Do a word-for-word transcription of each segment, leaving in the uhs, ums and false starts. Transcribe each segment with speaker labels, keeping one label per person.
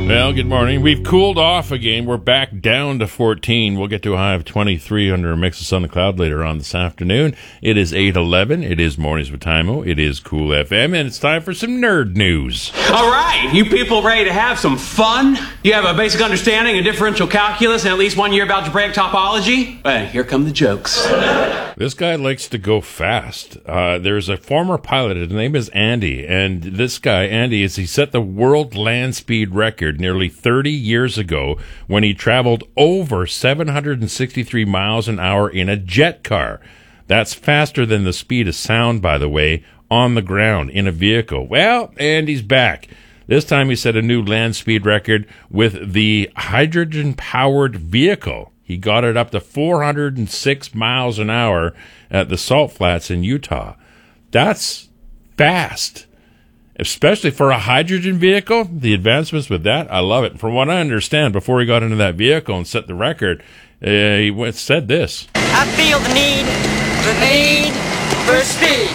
Speaker 1: Well, good morning. We've cooled off again. We're back down to fourteen. We'll get to a high of twenty-three under a mix of sun and cloud later on this afternoon. It is eight eleven. It is Mornings with Tymo. It is Cool F M, and it's time for some nerd news.
Speaker 2: All right, you people ready to have some fun? You have a basic understanding of differential calculus and at least one year of algebraic topology? Well, here come the jokes.
Speaker 1: This guy likes to go fast. Uh, there's a former pilot. His name is Andy, and this guy, Andy, is he set the world land speed record nearly thirty years ago when he traveled over seven hundred sixty-three miles an hour in a jet car. That's faster than the speed of sound, by the way, on the ground in a vehicle. Well, Andy's back. This time he set a new land speed record with the hydrogen-powered vehicle. He got it up to four hundred six miles an hour at the Salt Flats in Utah. That's fast, especially for a hydrogen vehicle. The advancements with that, I love it. From what I understand, before he got into that vehicle and set the record, uh, he went, said this.
Speaker 3: I feel the need, the need for speed.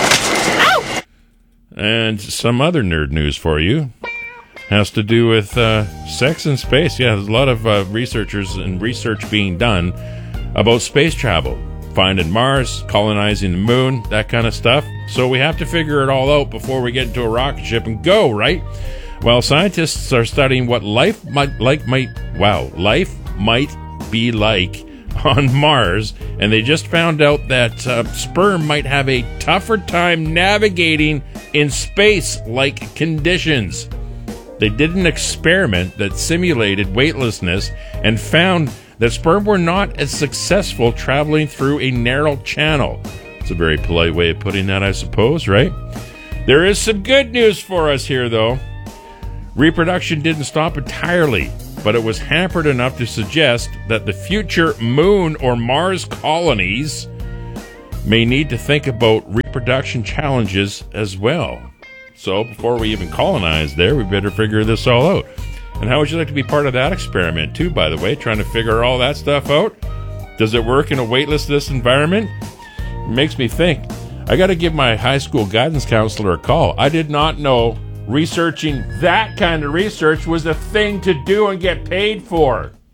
Speaker 3: Ow!
Speaker 1: And some other nerd news for you. Has to do with uh, sex and space. Yeah, there's a lot of uh, researchers and research being done about space travel, finding Mars, colonizing the moon, that kind of stuff. So we have to figure it all out before we get into a rocket ship and go, right? Well, scientists are studying what life might like might wow life might be like on Mars, and they just found out that uh, sperm might have a tougher time navigating in space-like conditions. They did an experiment that simulated weightlessness and found that sperm were not as successful traveling through a narrow channel. It's a very polite way of putting that, I suppose, right? There is some good news for us here, though. Reproduction didn't stop entirely, but it was hampered enough to suggest that the future moon or Mars colonies may need to think about reproduction challenges as well. So before we even colonize there, we better figure this all out. And how would you like to be part of that experiment too, by the way, trying to figure all that stuff out? Does it work in a weightlessness environment? It makes me think. I got to give my high school guidance counselor a call. I did not know researching that kind of research was a thing to do and get paid for.